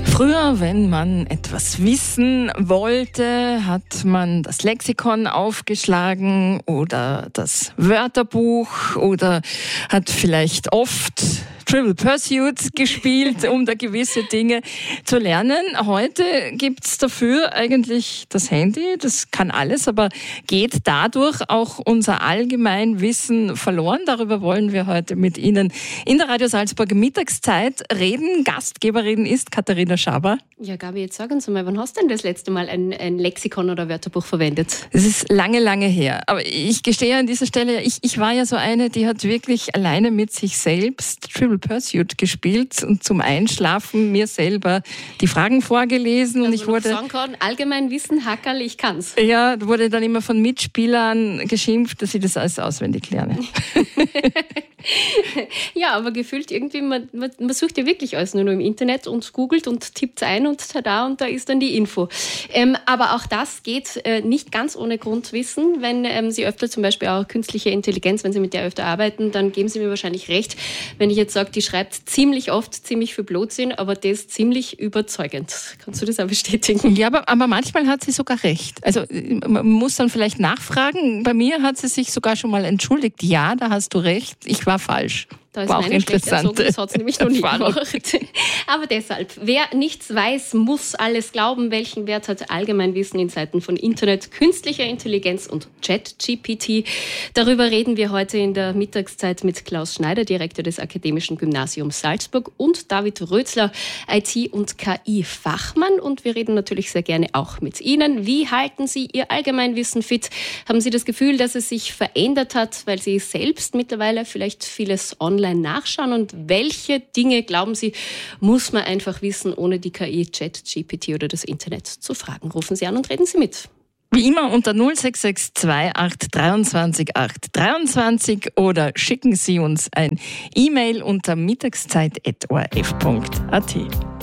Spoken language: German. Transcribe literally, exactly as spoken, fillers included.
Früher, wenn man etwas wissen wollte, hat man das Lexikon aufgeschlagen oder das Wörterbuch oder hat vielleicht oft Trivial Pursuit gespielt, um da gewisse Dinge zu lernen. Heute gibt's dafür eigentlich das Handy, das kann alles, aber geht dadurch auch unser Allgemeinwissen verloren? Darüber wollen wir heute mit Ihnen in der Radio Salzburg Mittagszeit reden. Gastgeberin ist Katharina Schaber. Ja, Gabi, jetzt sagen Sie mal, wann hast du denn das letzte Mal ein, ein Lexikon oder Wörterbuch verwendet? Es ist lange, lange her. Aber ich gestehe an dieser Stelle, ich, ich war ja so eine, die hat wirklich alleine mit sich selbst Trivial Pursuit gespielt und zum Einschlafen mir selber die Fragen vorgelesen. Also und ich wurde sagen kann, Allgemeinwissen, Hackerl, ich kann's. Ja, wurde dann immer von Mitspielern geschimpft, dass ich das alles auswendig lerne. Ja, aber gefühlt irgendwie, man, man, man sucht ja wirklich alles nur noch im Internet und googelt und tippt ein und tada, und da ist dann die Info. Ähm, aber auch das geht äh, nicht ganz ohne Grundwissen. Wenn ähm, Sie öfter zum Beispiel auch künstliche Intelligenz, wenn Sie mit der öfter arbeiten, dann geben Sie mir wahrscheinlich recht, wenn ich jetzt sage, die schreibt ziemlich oft ziemlich viel Blödsinn, aber das ziemlich überzeugend. Kannst du das auch bestätigen? Ja, aber, aber manchmal hat sie sogar recht. Also man muss dann vielleicht nachfragen. Bei mir hat sie sich sogar schon mal entschuldigt. Ja, da hast du recht, ich war falsch. Da ist war meine auch interessant. Das hat es nämlich noch nie gemacht. Aber deshalb, wer nichts weiß, muss alles glauben. Welchen Wert hat Allgemeinwissen in Zeiten von Internet, künstlicher Intelligenz und ChatGPT? Darüber reden wir heute in der Mittagszeit mit Klaus Schneider, Direktor des Akademischen Gymnasiums Salzburg, und David Rötzler, I T- und K I-Fachmann. Und wir reden natürlich sehr gerne auch mit Ihnen. Wie halten Sie Ihr Allgemeinwissen fit? Haben Sie das Gefühl, dass es sich verändert hat, weil Sie selbst mittlerweile vielleicht vieles online nachschauen? Und welche Dinge, glauben Sie, muss man einfach wissen, ohne die K I, ChatGPT oder das Internet zu fragen? Rufen Sie an und reden Sie mit. Wie immer unter null sechs sechs zwei acht dreiundzwanzig acht dreiundzwanzig oder schicken Sie uns ein E-Mail unter mittagszeit at o r f punkt a t.